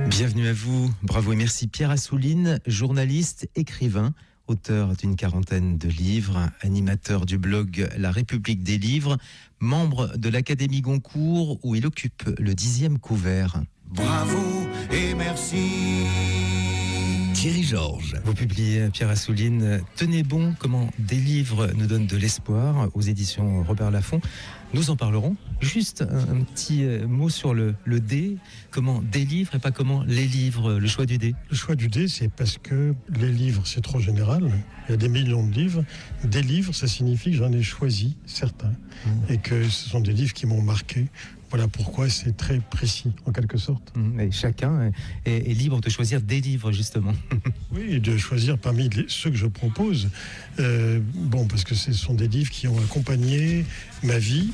Bienvenue à vous, bravo et merci. Pierre Assouline, journaliste, écrivain, auteur d'une quarantaine de livres, animateur du blog La République des livres, membre de l'Académie Goncourt où il occupe le 10e couvert. Bravo et merci. Thierry Georges. Vous publiez, Pierre Assouline, Tenez bon, comment des livres nous donnent de l'espoir, aux éditions Robert Laffont. Nous en parlerons. Juste un petit mot sur le D. Comment des livres et pas comment les livres, le choix du D. Le choix du D, c'est parce que les livres, c'est trop général. Il y a des millions de livres. Des livres, ça signifie que j'en ai choisi certains. Et que ce sont des livres qui m'ont marqué. Voilà pourquoi c'est très précis, en quelque sorte. Et chacun est libre de choisir des livres, justement. Oui, et de choisir parmi ceux que je propose. Parce que ce sont des livres qui ont accompagné ma vie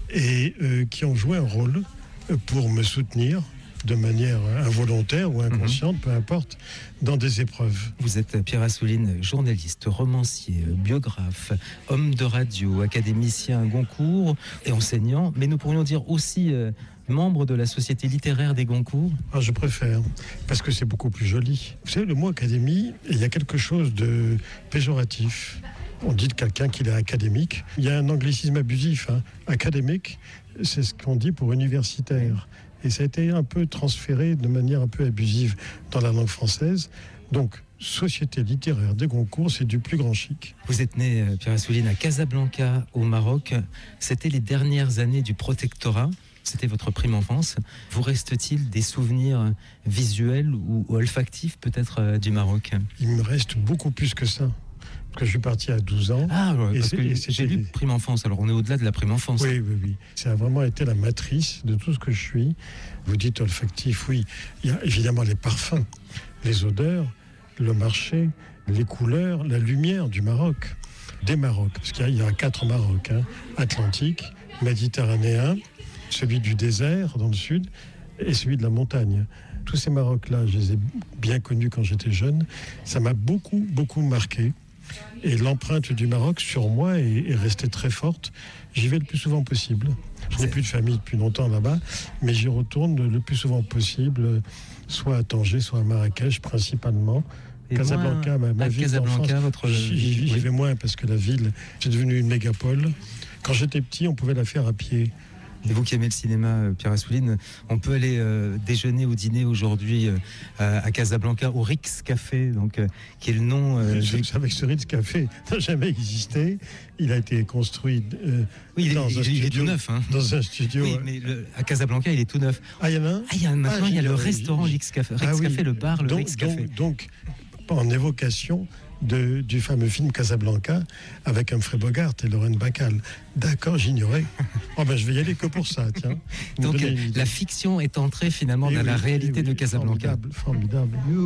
et qui ont joué un rôle pour me soutenir de manière involontaire ou inconsciente, peu importe, dans des épreuves. Vous êtes Pierre Assouline, journaliste, romancier, biographe, homme de radio, académicien Goncourt et enseignant, mais nous pourrions dire aussi membre de la Société littéraire des Goncourt. Je préfère, parce que c'est beaucoup plus joli. Vous savez, le mot académie, il y a quelque chose de péjoratif. On dit de quelqu'un qu'il est académique. Il y a un anglicisme abusif. Académique, c'est ce qu'on dit pour universitaire. Et ça a été un peu transféré de manière un peu abusive dans la langue française. Donc, Société littéraire des Goncourt, c'est du plus grand chic. Vous êtes né, Pierre Assouline, à Casablanca, au Maroc. C'était les dernières années du protectorat. C'était votre prime enfance. Vous reste-t-il des souvenirs visuels ou olfactifs, peut-être, du Maroc ? Il me reste beaucoup plus que ça. Parce que je suis parti à 12 ans. Parce que j'ai lu prime enfance. Alors, on est au-delà de la prime enfance. Oui. Ça a vraiment été la matrice de tout ce que je suis. Vous dites olfactif, oui. Il y a évidemment les parfums, les odeurs, le marché, les couleurs, la lumière du Maroc. Des Marocs, parce qu'il y a 4 Marocs. Atlantique, méditerranéen, celui du désert dans le sud et celui de la montagne. Tous ces Marocs-là, je les ai bien connus quand j'étais jeune. Ça m'a beaucoup, beaucoup marqué. Et l'empreinte du Maroc sur moi est restée très forte. J'y vais le plus souvent possible. Je n'ai plus de famille depuis longtemps là-bas, mais j'y retourne le plus souvent possible, soit à Tanger, soit à Marrakech principalement. Et Casablanca, ma ville d'enfance, j'y vais moins parce que la ville, c'est devenu une mégapole. Quand j'étais petit, on pouvait la faire à pied. Et vous qui aimez le cinéma, Pierre Assouline, on peut aller déjeuner ou dîner aujourd'hui à Casablanca au Ritz Café, donc, qui est le nom... Avec ce Ritz Café, n'a jamais existé. Il a été construit il est tout neuf. Dans un studio. Oui, mais à Casablanca, il est tout neuf. Il y en a un Maintenant, il y a le restaurant Ritz Café. Café, le bar, le Ritz Café. Donc, en évocation du fameux film Casablanca avec Humphrey Bogart et Lauren Bacall. D'accord, j'ignorais. Je vais y aller que pour ça, tiens. Donc la fiction est entrée finalement dans la réalité de Casablanca. Formidable.